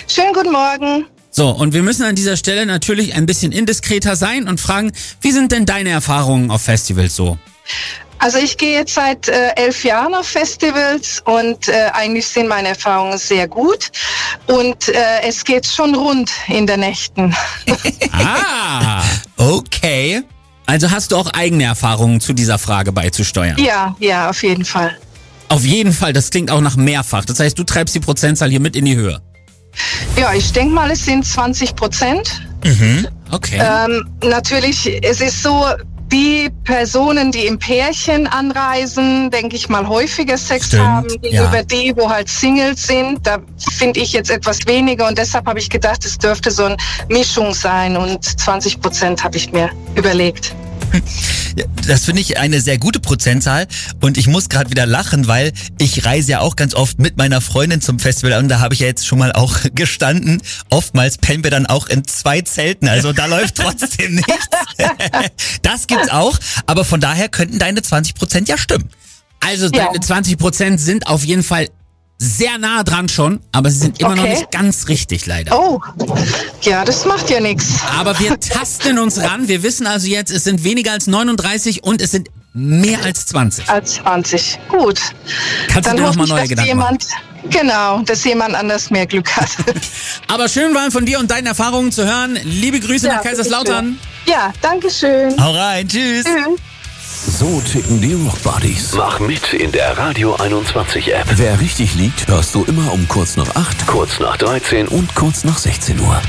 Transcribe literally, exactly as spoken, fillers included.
Schönen guten Morgen. So, und wir müssen an dieser Stelle natürlich ein bisschen indiskreter sein und fragen, wie sind denn deine Erfahrungen auf Festivals so? Also ich gehe jetzt seit äh, elf Jahren auf Festivals und äh, eigentlich sind meine Erfahrungen sehr gut und äh, es geht schon rund in den Nächten. Ah, okay. Also hast du auch eigene Erfahrungen zu dieser Frage beizusteuern? Ja, ja, auf jeden Fall. Auf jeden Fall, das klingt auch nach mehrfach. Das heißt, du treibst die Prozentzahl hier mit in die Höhe. Ja, ich denke mal, es sind zwanzig Prozent. Mhm, okay. Ähm, natürlich, es ist so, die Personen, die im Pärchen anreisen, denke ich mal, häufiger Sex Stimmt, haben, gegenüber ja. die, wo halt Singles sind. Da finde ich jetzt etwas weniger und deshalb habe ich gedacht, es dürfte so eine Mischung sein und zwanzig Prozent habe ich mir überlegt. Ja, das finde ich eine sehr gute Prozentzahl und ich muss gerade wieder lachen, weil ich reise ja auch ganz oft mit meiner Freundin zum Festival und da habe ich ja jetzt schon mal auch gestanden. Oftmals pennen wir dann auch in zwei Zelten, also da läuft trotzdem nichts. Das gibt's auch, aber von daher könnten deine zwanzig Prozent ja stimmen. Also Ja. deine zwanzig Prozent sind auf jeden Fall sehr nah dran schon, aber sie sind immer Okay. noch nicht ganz richtig leider. Oh, ja, das macht ja nichts. Aber wir tasten uns ran. Wir wissen also jetzt, es sind weniger als neununddreißig und es sind mehr als zwanzig. Als zwanzig. Gut. Kannst du Dann dir hoffe nochmal ich, neue dass Gedanken machen. jemand, genau, dass jemand anders mehr Glück hat. Aber schön waren von dir und deinen Erfahrungen zu hören. Liebe Grüße Ja, nach Kaiserslautern. Ja, danke schön. Hau rein, tschüss. Tschüss. So ticken die Rockbuddies. Mach mit in der Radio einundzwanzig App. Wer richtig liegt, hörst du immer um kurz nach acht, Kurz nach dreizehn und kurz nach sechzehn Uhr.